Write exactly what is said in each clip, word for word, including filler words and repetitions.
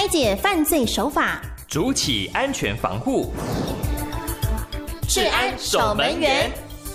拆解犯罪手法， 筑起安全防护。 治安守门员。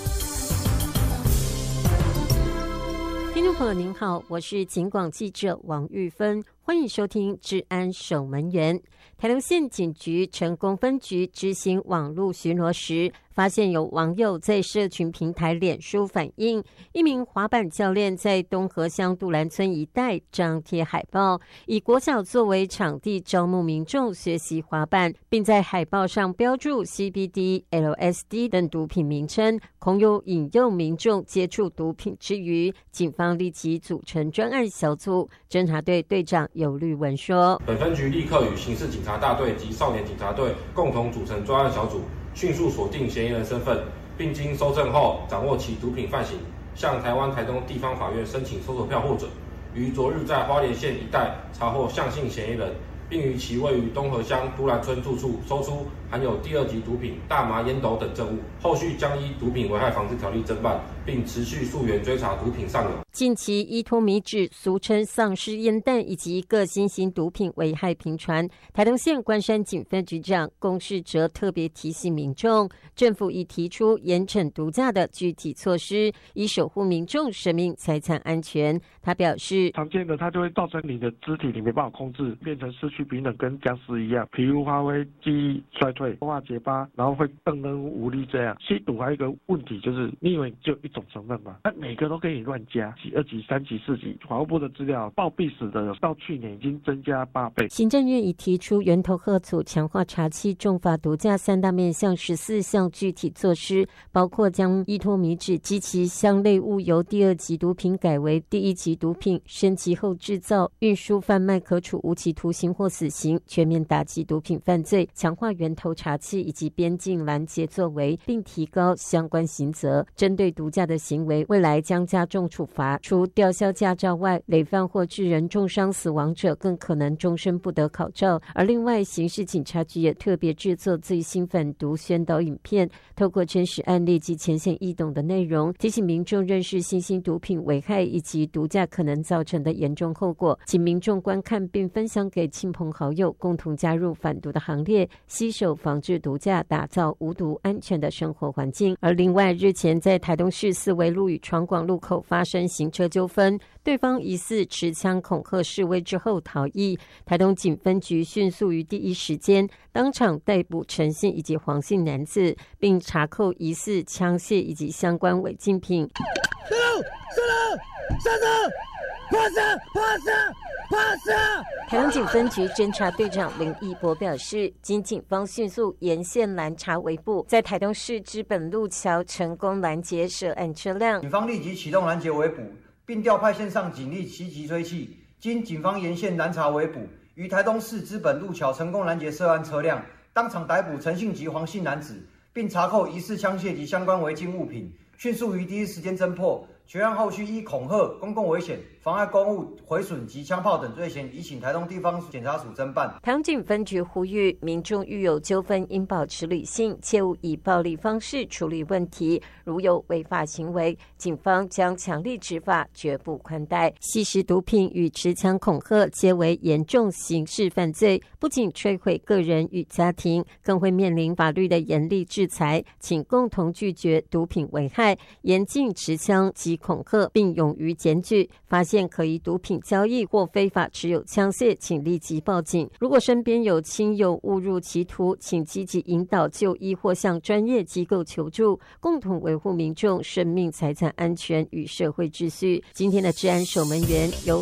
听众朋友您好，我是警广记者王玉芬，欢迎收听治安守门员。台东县警局成功分局执行网络巡逻时，发现有网友在社群平台脸书反映，一名滑板教练在东河乡杜兰村一带张贴海报，以国小作为场地招募民众学习滑板，并在海报上标注 C B D、L S D 等毒品名称，恐有引诱民众接触毒品之余，警方立即组成专案小组。侦查队队长尤律文说， 本分局立刻与刑事警察大队及少年警察队共同组成专案小组，迅速锁定嫌疑人身份，并经搜证后掌握其毒品犯行，向台湾台东地方法院申请搜索票获准，于昨日在花莲县一带查获向姓嫌疑人，并于其位于东河乡都兰村住处搜出含有第二级毒品大麻烟斗等证物，后续将依毒品危害防治条例侦办，并持续溯源追查毒品上游。 近期依托米脂俗称丧尸烟弹以及各新型毒品危害频传，台东县关山警分局长龚世哲特别提醒民众，政府已提出严惩毒驾的具体措施，以守护民众生命财产安全。他表示， 常见的它就会造成你的肢体你没办法控制，变成失去平衡，跟僵尸一样，皮肤发灰，记忆衰退，说话结巴，然后会瞪瞪无力这样。吸毒还有一个问题就是，你以为只有一种成分吗？那每个都可以乱加，几二级、三级、四级。法务部的资料，暴毙死的到去年已经增加八倍。 行政院已提出源头吓阻、强化查缉、重罚毒驾三大面向十四项具体措施，包括将依托米脂及其相类物由第二级毒品改为第一级毒品，升级后制造、运输、贩卖可处无期徒刑或死刑，全面打击毒品犯罪，强化源头查缉以及边境拦截作为，并提高相关刑责。针对毒驾的行为，未来将加重处罚，除吊销驾照外，累犯或致人重伤死亡者更可能终身不得考照。而另外，刑事警察局也特别制作最新反毒宣导影片，透过真实案例及浅显易懂的内容，提醒民众认识新兴毒品危害以及毒驾可能造成的严重后果，请民众观看并分享给亲朋好友，共同加入反毒的行列，携手防治毒驾，打造无毒安全的生活环境。而另外，日前在台东市四维路与闯广路口发生行车纠纷，对方疑似持枪恐吓示威之后逃逸，台东警分局迅速于第一时间当场逮捕陈姓以及黄姓男子，并查扣疑似枪械以及相关违禁品。 上路上路上路趴下趴下趴下！ 台东警分局侦查队长林义博表示，经警方迅速沿线拦查围捕，在台东市知本路桥成功拦截涉案车辆。 警方立即启动拦截围捕，并调派线上警力袭击追缉。经警方沿线拦查围捕，于台东市知本路桥成功拦截涉案车辆，当场逮捕陈姓及黄姓男子，并查扣疑似枪械及相关违禁物品，迅速于第一时间侦破。全案后续依恐吓、公共危险、妨碍公务、毁损及枪炮等罪嫌，移请台东地方检察署侦办。 台东警分局呼吁民众遇有纠纷，应保持理性，切勿以暴力方式处理问题。如有违法行为，警方将强力执法，绝不宽待。吸食毒品与持枪恐吓皆为严重刑事犯罪，不仅摧毁个人与家庭，更会面临法律的严厉制裁。请共同拒绝毒品危害，严禁持枪及恐吓，并勇于检举，发现可疑毒品交易或非法持有枪械，请立即报警。如果身边有亲友误入歧途，请积极引导就医或向专业机构求助，共同维护民众生命财产安全与社会秩序。今天的治安守门员由